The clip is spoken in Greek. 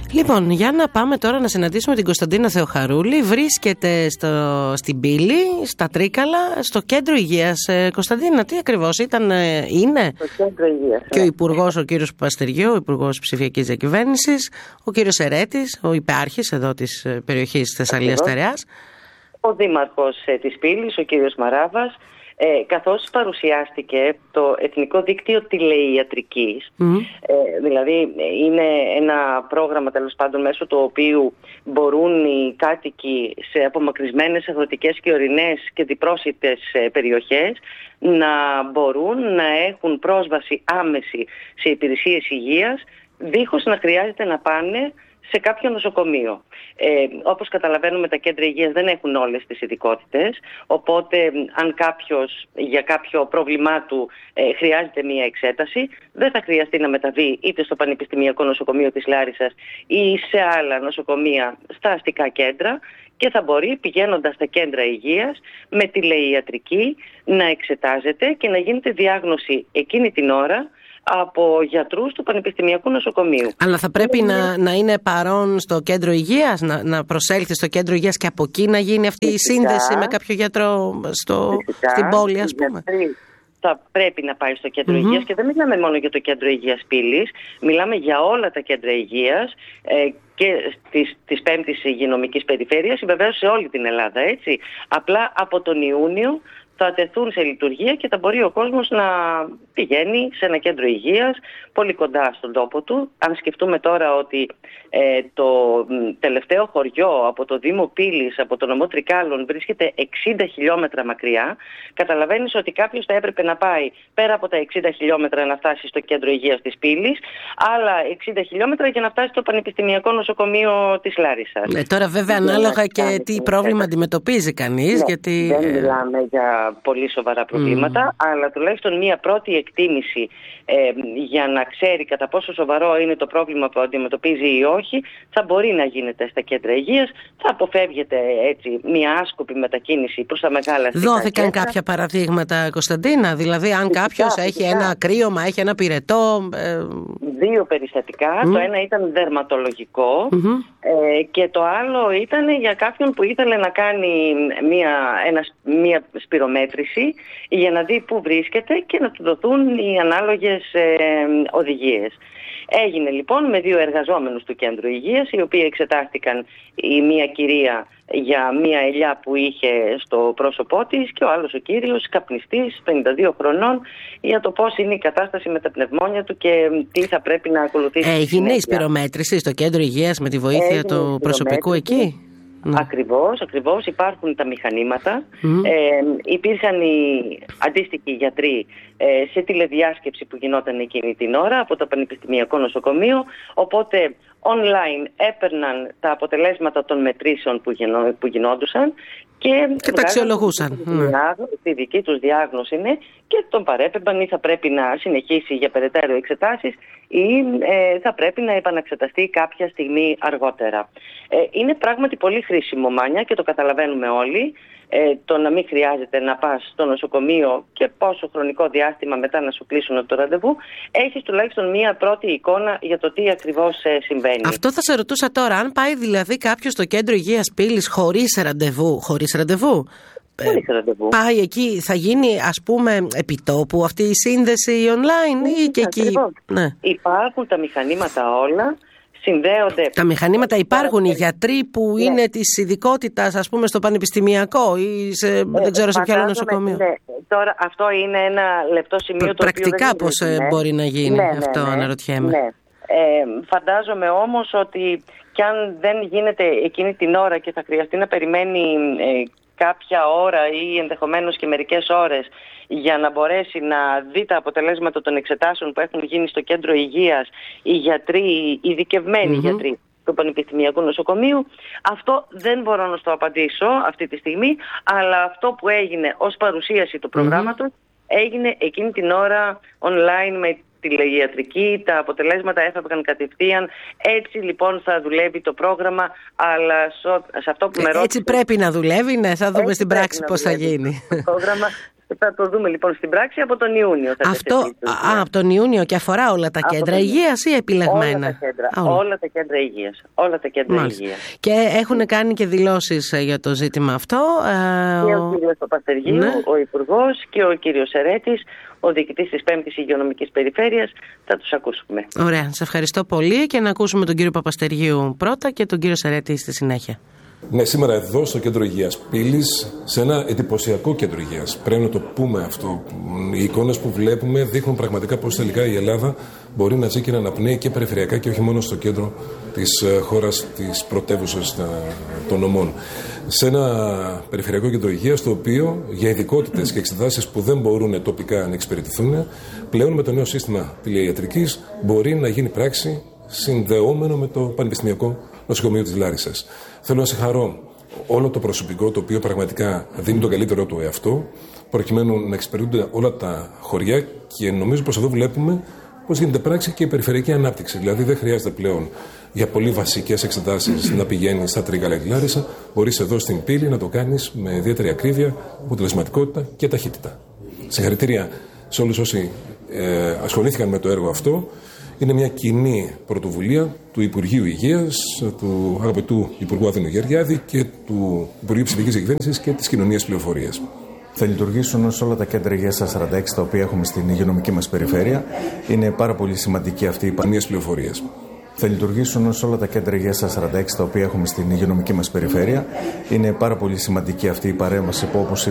Λοιπόν, για να πάμε τώρα να συναντήσουμε την Κωνσταντίνα Θεοχαρούλη. Βρίσκεται στην Πύλη, στα Τρίκαλα, στο κέντρο υγείας. Κωνσταντίνα, τι ακριβώς είναι? Στο κέντρο υγείας. Και ο υπουργός, ο κύριος Παπαστεριού, ο υπουργός ψηφιακής διακυβέρνησης, ο κύριος Ερέτης, ο υπάρχης εδώ της περιοχής Θεσσαλίας Στερεάς. Ο δήμαρχος της Πύλης, ο κύριος Μαράβας. Καθώς παρουσιάστηκε το Εθνικό Δίκτυο Τηλεϊατρικής, δηλαδή είναι ένα πρόγραμμα τέλος πάντων μέσω του οποίου μπορούν οι κάτοικοι σε απομακρυσμένες αγροτικές και ορεινές και διπρόσιτες περιοχές να μπορούν να έχουν πρόσβαση άμεση σε υπηρεσίες υγείας δίχως να χρειάζεται να πάνε σε κάποιο νοσοκομείο. Όπως καταλαβαίνουμε, τα κέντρα υγείας δεν έχουν όλες τις ειδικότητες, οπότε αν κάποιος για κάποιο πρόβλημά του χρειάζεται μία εξέταση, δεν θα χρειαστεί να μεταβεί είτε στο Πανεπιστημιακό Νοσοκομείο της Λάρισσας ή σε άλλα νοσοκομεία στα αστικά κέντρα και θα μπορεί, πηγαίνοντας στα κέντρα υγείας με τηλεϊατρική, να εξετάζεται και να γίνεται διάγνωση εκείνη την ώρα από γιατρούς του Πανεπιστημιακού Νοσοκομείου. Αλλά θα πρέπει να είναι παρόν στο κέντρο υγείας, να προσέλθει στο κέντρο υγείας και από εκεί να γίνει αυτή η σύνδεση με κάποιο γιατρό στην πόλη, ας πούμε. Θα πρέπει να πάει στο κέντρο υγείας και δεν μιλάμε μόνο για το κέντρο υγείας Πύλης, μιλάμε για όλα τα κέντρα υγείας και της 5ης υγειονομικής περιφέρειας, βεβαίως σε όλη την Ελλάδα, έτσι. Απλά από τον Ιούνιο θα τεθούν σε λειτουργία και θα μπορεί ο κόσμος να πηγαίνει σε ένα κέντρο υγείας πολύ κοντά στον τόπο του. Αν σκεφτούμε τώρα ότι το τελευταίο χωριό από το Δήμο Πύλης, από το νομό Τρικάλων, βρίσκεται 60 χιλιόμετρα μακριά, καταλαβαίνεις ότι κάποιος θα έπρεπε να πάει πέρα από τα 60 χιλιόμετρα να φτάσει στο κέντρο υγείας της Πύλης, άλλα 60 χιλιόμετρα για να φτάσει στο Πανεπιστημιακό Νοσοκομείο της Λάρισσας. Τώρα βέβαια ανάλογα και τι πρόβλημα αντιμετωπίζει κανείς. Γιατί δεν μιλάμε για πολύ σοβαρά προβλήματα, αλλά τουλάχιστον μία πρώτη εκτίμηση για να ξέρει κατά πόσο σοβαρό είναι το πρόβλημα που αντιμετωπίζει ή όχι, θα μπορεί να γίνεται στα κέντρα υγείας. Θα αποφεύγεται έτσι μία άσκοπη μετακίνηση προς τα μεγάλα αστικά. Δόθηκαν κάποια παραδείγματα, Κωνσταντίνα? Δηλαδή, αν κάποιος έχει ένα κρύωμα, έχει ένα πυρετό. Δύο περιστατικά. Το ένα ήταν δερματολογικό και το άλλο ήταν για κάποιον που ήθελε να κάνει μία σπυρομέτρηση για να δει πού βρίσκεται και να του δοθούν οι ανάλογες οδηγίες. Έγινε λοιπόν με δύο εργαζόμενους του κέντρου υγείας, οι οποίοι εξετάστηκαν, η μία κυρία για μία ελιά που είχε στο πρόσωπό της και ο άλλος ο κύριος καπνιστής 52 χρονών, για το πώς είναι η κατάσταση με τα πνευμόνια του και τι θα πρέπει να ακολουθήσει. Έγινε η σπυρομέτρηση στο κέντρο υγείας με τη βοήθεια του προσωπικού εκεί? Ακριβώς. Υπάρχουν τα μηχανήματα. Υπήρχαν οι αντίστοιχοι γιατροί σε τηλεδιάσκεψη που γινόταν εκείνη την ώρα από το Πανεπιστημιακό Νοσοκομείο. Οπότε online έπαιρναν τα αποτελέσματα των μετρήσεων που γινόντουσαν και τα αξιολογούσαν. Τη δική τους διάγνωση είναι και τον παρέπεμπαν ή θα πρέπει να συνεχίσει για περαιτέρω εξετάσεις ή θα πρέπει να επαναξεταστεί κάποια στιγμή αργότερα. Είναι πράγματι πολύ χρήσιμο, Μάνια, και το καταλαβαίνουμε όλοι, το να μην χρειάζεται να πας στο νοσοκομείο και πόσο χρονικό διάστημα μετά να σου κλείσουν το ραντεβού. Έχεις τουλάχιστον μία πρώτη εικόνα για το τι ακριβώς συμβαίνει. Αυτό θα σε ρωτούσα τώρα. Αν πάει δηλαδή κάποιος στο κέντρο υγείας Πύλης χωρίς ραντεβού, πάει εκεί, θα γίνει ας πούμε επιτόπου αυτή η σύνδεση online ή και εκεί? Ναι. Υπάρχουν τα μηχανήματα όλα. Συνδέονται. Τα μηχανήματα υπάρχουν, οι γιατροί που είναι της ειδικότητας, ας πούμε, στο πανεπιστημιακό ή δεν ξέρω σε ποιο άλλο νοσοκομείο. Τώρα αυτό είναι ένα λεπτό σημείο. Πρακτικά πώς μπορεί να γίνει αυτό, αναρωτιέμαι. Ναι. Φαντάζομαι όμως ότι κι αν δεν γίνεται εκείνη την ώρα και θα χρειαστεί να περιμένει κάποια ώρα ή ενδεχομένως και μερικές ώρες για να μπορέσει να δει τα αποτελέσματα των εξετάσεων που έχουν γίνει στο κέντρο υγείας οι γιατροί, οι ειδικευμένοι γιατροί του Πανεπιστημιακού Νοσοκομείου, αυτό δεν μπορώ να στο απαντήσω αυτή τη στιγμή, αλλά αυτό που έγινε ως παρουσίαση του προγράμματος έγινε εκείνη την ώρα online με τηλεϊατρική, τα αποτελέσματα έφευγαν κατευθείαν. Έτσι λοιπόν θα δουλεύει το πρόγραμμα, αλλά σε αυτό που με ρώτησε... Έτσι πρέπει να δουλεύει, ναι, θα δούμε στην πράξη πώς θα γίνει. Το πρόγραμμα Θα το δούμε λοιπόν στην πράξη από τον Ιούνιο. Από τον Ιούνιο και αφορά όλα τα κέντρα υγείας ή επιλεγμένα? Όλα τα κέντρα υγείας. Όλα τα κέντρα υγείας. Και έχουν κάνει και δηλώσεις για το ζήτημα αυτό. Και ο κύριος Παπαστεριού, ναι, ο Υπουργός, και ο κύριος Σερέτης, ο διοικητής της 5ης Υγειονομικής Περιφέρειας. Θα τους ακούσουμε. Ωραία, σε ευχαριστώ πολύ, και να ακούσουμε τον κύριο Παπαστεριού πρώτα και τον κύριο Σερέτη στη συνέχεια. Ναι, σήμερα εδώ στο Κέντρο Υγείας Πύλης, σε ένα εντυπωσιακό κέντρο υγείας. Πρέπει να το πούμε αυτό. Οι εικόνες που βλέπουμε δείχνουν πραγματικά πως τελικά η Ελλάδα μπορεί να ζει και να αναπνέει και περιφερειακά και όχι μόνο στο κέντρο της χώρας, της πρωτεύουσας των νομών. Σε ένα περιφερειακό κέντρο υγείας, το οποίο για ειδικότητες και εξετάσεις που δεν μπορούν τοπικά να εξυπηρετηθούν, πλέον με το νέο σύστημα τηλεϊατρικής μπορεί να γίνει πράξη συνδεόμενο με το Πανεπιστημιακό Νοσοκομείο της Λάρισσας. Θέλω να συγχαρώ όλο το προσωπικό, το οποίο πραγματικά δίνει τον καλύτερό του εαυτό, προκειμένου να εξυπηρετούνται όλα τα χωριά, και νομίζω πως εδώ βλέπουμε πως γίνεται πράξη και η περιφερειακή ανάπτυξη. Δηλαδή δεν χρειάζεται πλέον για πολύ βασικές εξετάσεις να πηγαίνεις στα Τρίκαλα ή τη Λάρισα. Μπορείς εδώ στην Πύλη να το κάνεις με ιδιαίτερη ακρίβεια, αποτελεσματικότητα και ταχύτητα. Συγχαρητήρια σε όλους όσοι ασχολήθηκαν με το έργο αυτό. Είναι μια κοινή πρωτοβουλία του Υπουργείου Υγείας, του αγαπητού Υπουργού Άδωνη Γεωργιάδη και του Υπουργείου Ψηφιακής Εκδένσης και της Κοινωνίας Πληροφορίας. Θα λειτουργήσουν ως όλα τα κέντρα υγείας στα 46 τα οποία έχουμε στην υγειονομική μας περιφέρεια. Είναι πάρα πολύ σημαντική αυτή η Κοινωνίας Πληροφορίας. Θα λειτουργήσουν ως όλα τα κέντρα υγείας στα 46 τα οποία έχουμε στην υγειονομική μας περιφέρεια. Είναι πάρα πολύ σημαντική αυτή η παρέμβαση που, όπως